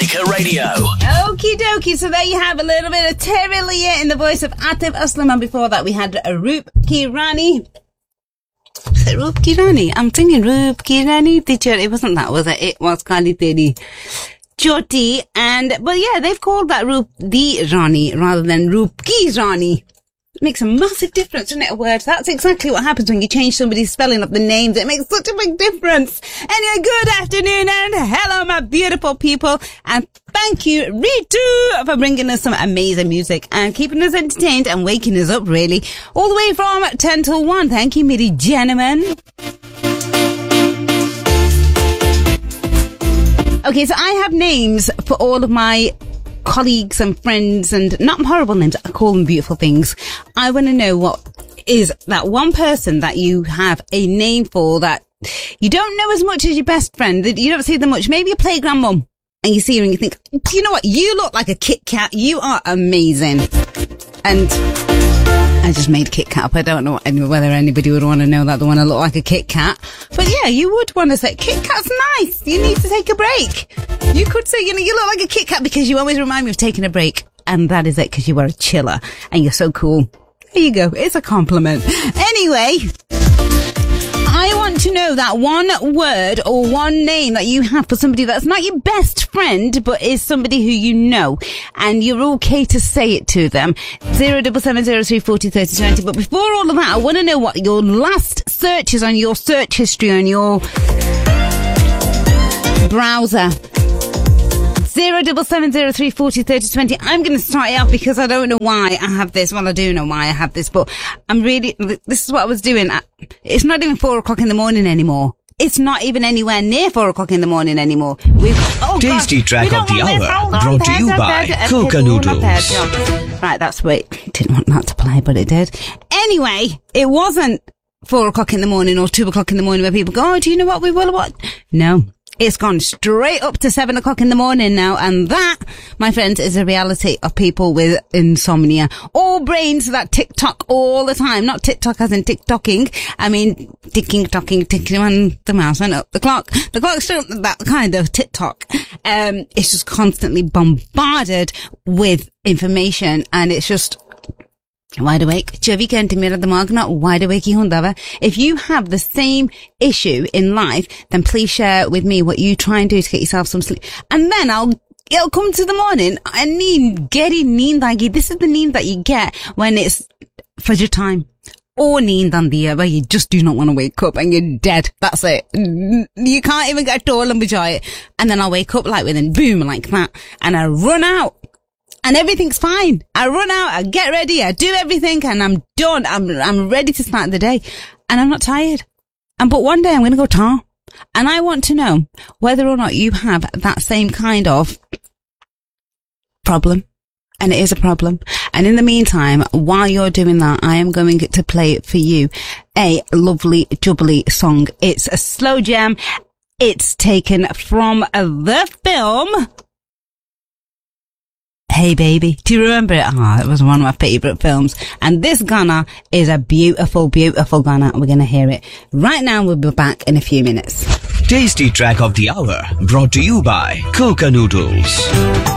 Mega Radio. Okie dokie, so there you have a little bit of Terry Leah in the voice of Atif Aslam, and before that we had Roop Kirani. Was it Roop Kirani? I'm thinking Roop Kirani. It wasn't that, was it? It was Kali Teri Choti, but yeah, they've called that Roop Di Rani rather than Roop Ki Rani. It makes a massive difference, doesn't it, a word? That's exactly what happens when you change somebody's spelling of the names. It makes such a big difference. Anyway, good afternoon and hello, my beautiful people. And thank you, Ritu, for bringing us some amazing music and keeping us entertained and waking us up, really. All the way from 10 till 1. Thank you, Miri gentlemen. Okay, so I have names for all of my colleagues and friends, and not horrible names, I call them beautiful things. I want to know what is that one person that you have a name for that you don't know as much as your best friend, that you don't see them much. Maybe your playground mum, and you see her and you think, do you know what? You look like a Kit Kat. You are amazing. And I just made Kit Kat up. I don't know whether anybody would want to know that they want to look like a Kit Kat. But yeah, you would want to say, Kit Kat's nice. You need to take a break. You could say, you look like a Kit Kat because you always remind me of taking a break. And that is it, because you are a chiller and you're so cool. There you go. It's a compliment. Anyway, I want to know that one word or one name that you have for somebody that's not your best friend, but is somebody who you know, and you're okay to say it to them. 07703403020. But before all of that, I want to know what your last search is on your search history on your browser. 07703403020. I'm going to start it off because I don't know why I have this. Well, I do know why I have this, but this is what I was doing. It's not even 4 o'clock in the morning anymore. It's not even anywhere near 4 o'clock in the morning anymore. Tasty track of the hour, brought to you by Coca Noodles. Right, that's wait. Didn't want that to play, but it did. Anyway, it wasn't 4 o'clock in the morning or 2 o'clock in the morning where people go, oh, do you know what we will watch? No. It's gone straight up to 7 o'clock in the morning now, and that, my friends, is a reality of people with insomnia. All brains that TikTok all the time. Not TikTok as in TikToking. I mean, ticking, and the mouse went up. The clock's still that kind of TikTok. It's just constantly bombarded with information, and it's just wide awake. Wide awake. If you have the same issue in life, then please share with me what you try and do to get yourself some sleep. And then it'll come to the morning. This is the need that you get when it's Fajr time. Or Neendandiya, where you just do not want to wake up and you're dead. That's it. You can't even get tall and enjoy it. And then I'll wake up within boom like that. And I run out. And everything's fine. I run out, I get ready, I do everything, and I'm done. I'm ready to start the day. And I'm not tired. But one day I'm going to go tar. And I want to know whether or not you have that same kind of problem. And it is a problem. And in the meantime, while you're doing that, I am going to play for you a lovely, jubbly song. It's a slow jam. It's taken from the film Hey Baby. Do you remember it? It was one of my favourite films. And this Ghana is a beautiful, beautiful Ghana. We're going to hear it right now. We'll be back in a few minutes. Tasty track of the hour, brought to you by Coca Noodles.